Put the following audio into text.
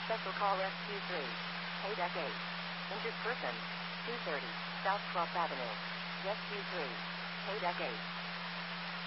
Special call SQ3. Paydeck 8. Injured person. 230. South 12th Avenue. SQ3. Paydeck 8.